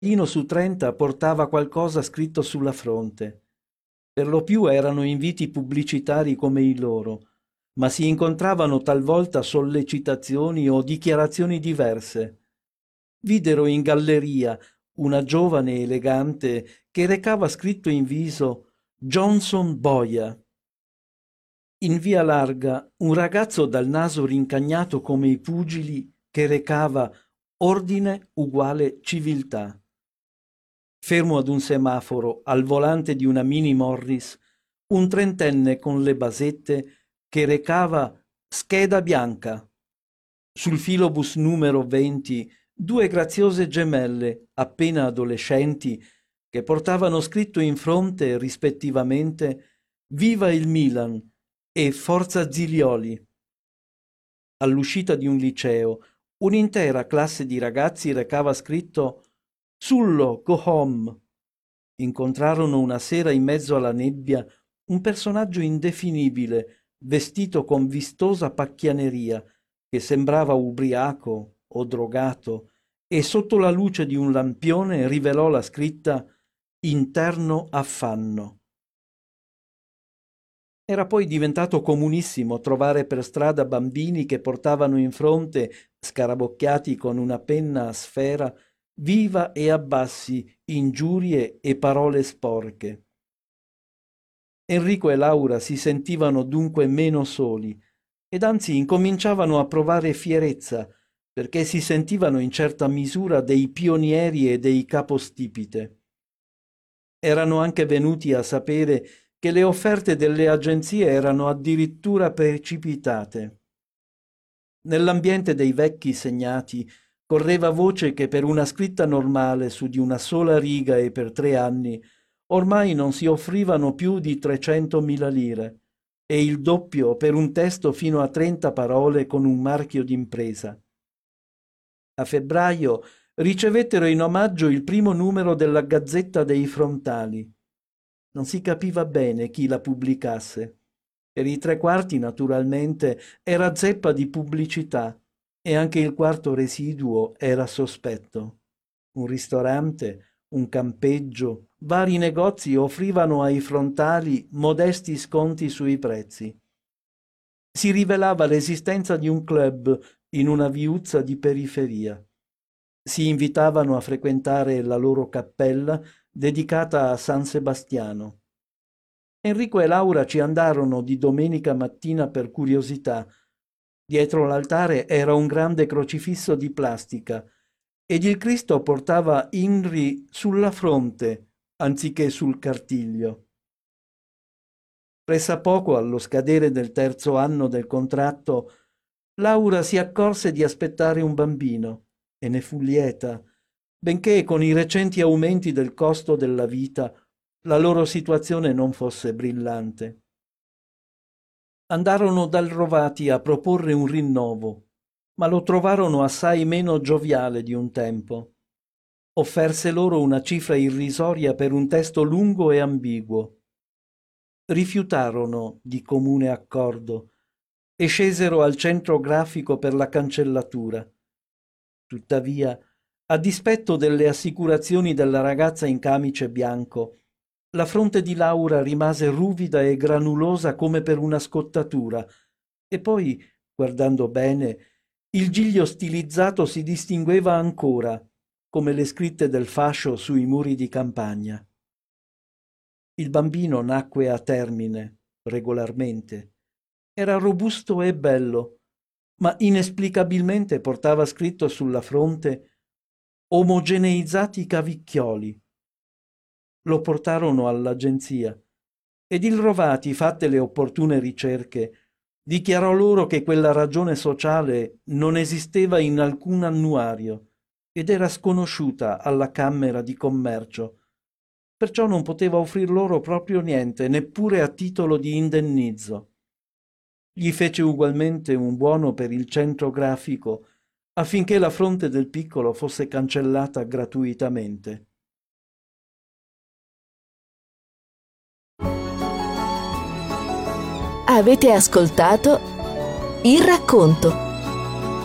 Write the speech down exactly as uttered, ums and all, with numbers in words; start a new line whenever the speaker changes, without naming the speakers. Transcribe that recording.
Uno su trenta portava qualcosa scritto sulla fronte. Per lo più erano inviti pubblicitari come i loro, ma si incontravano talvolta sollecitazioni o dichiarazioni diverse. Videro in galleria una giovane elegante che recava scritto in viso Johnson Boia. In via Larga un ragazzo dal naso rincagnato come i pugili che recava ordine uguale civiltà. Fermo ad un semaforo, al volante di una Mini Morris, un trentenne con le basette che recava scheda bianca. Sul filobus numero venti, due graziose gemelle, appena adolescenti, che portavano scritto in fronte, rispettivamente, Viva il Milan e Forza Zilioli. All'uscita di un liceo, un'intera classe di ragazzi recava scritto Sullo, go home. Incontrarono una sera in mezzo alla nebbia un personaggio indefinibile, vestito con vistosa pacchianeria, che sembrava ubriaco o drogato, e sotto la luce di un lampione rivelò la scritta Interno affanno. Era poi diventato comunissimo trovare per strada bambini che portavano in fronte, scarabocchiati con una penna a sfera, viva e abbassi ingiurie e parole sporche. Enrico e Laura si sentivano dunque meno soli ed anzi incominciavano a provare fierezza perché si sentivano in certa misura dei pionieri e dei capostipite. Erano anche venuti a sapere che le offerte delle agenzie erano addirittura precipitate. Nell'ambiente dei vecchi segnati correva voce che per una scritta normale su di una sola riga e per tre anni ormai non si offrivano più di trecentomila lire e il doppio per un testo fino a trenta parole con un marchio d'impresa. A febbraio ricevettero in omaggio il primo numero della Gazzetta dei Frontali. Non si capiva bene chi la pubblicasse. Per i tre quarti, naturalmente, era zeppa di pubblicità e anche il quarto residuo era sospetto. Un ristorante, un campeggio, vari negozi offrivano ai frontali modesti sconti sui prezzi. Si rivelava l'esistenza di un club in una viuzza di periferia. Si invitavano a frequentare la loro cappella dedicata a San Sebastiano. Enrico e Laura ci andarono di domenica mattina per curiosità. Dietro l'altare era un grande crocifisso di plastica ed il Cristo portava I N R I sulla fronte anziché sul cartiglio. Pressappoco, allo scadere del terzo anno del contratto, Laura si accorse di aspettare un bambino e ne fu lieta, benché con i recenti aumenti del costo della vita la loro situazione non fosse brillante. Andarono dal Rovati a proporre un rinnovo, ma lo trovarono assai meno gioviale di un tempo. Offerse loro una cifra irrisoria per un testo lungo e ambiguo. Rifiutarono di comune accordo e scesero al centro grafico per la cancellatura. Tuttavia, a dispetto delle assicurazioni della ragazza in camice bianco, la fronte di Laura rimase ruvida e granulosa come per una scottatura, e poi, guardando bene, il giglio stilizzato si distingueva ancora, come le scritte del fascio sui muri di campagna. Il bambino nacque a termine, regolarmente. Era robusto e bello, ma inesplicabilmente portava scritto sulla fronte omogeneizzati cavicchioli. Lo portarono all'agenzia ed il Rovati, fatte le opportune ricerche, dichiarò loro che quella ragione sociale non esisteva in alcun annuario ed era sconosciuta alla Camera di Commercio. Perciò non poteva offrir loro proprio niente, neppure a titolo di indennizzo. Gli fece ugualmente un buono per il centro grafico affinché la fronte del piccolo fosse cancellata gratuitamente.
Avete ascoltato Il Racconto,